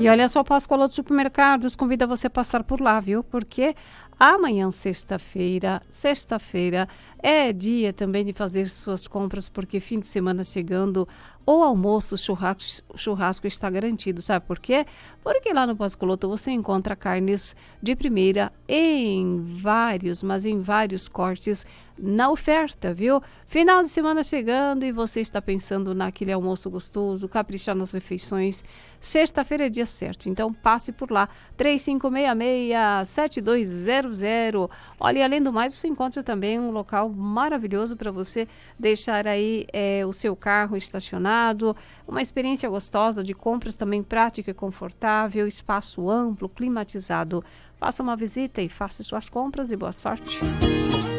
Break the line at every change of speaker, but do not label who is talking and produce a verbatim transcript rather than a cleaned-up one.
E olha só, o Pós-Coloto Supermercados convida você a passar por lá, viu? Porque amanhã, sexta-feira, sexta-feira é dia também de fazer suas compras, porque fim de semana chegando, o almoço, churrasco, churrasco está garantido, sabe por quê? Porque lá no Pós-Coloto você encontra carnes de primeira em vários, mas em vários cortes na oferta, viu? Final de semana chegando e você está pensando naquele almoço gostoso, caprichar nas refeições. Sexta-feira é dia certo, então passe por lá, três cinco seis seis, sete dois zero zero. Olha, e além do mais, você encontra também um local maravilhoso para você deixar aí é, o seu carro estacionado, uma experiência gostosa de compras também prática e confortável, espaço amplo, climatizado. Faça uma visita e faça suas compras e boa sorte.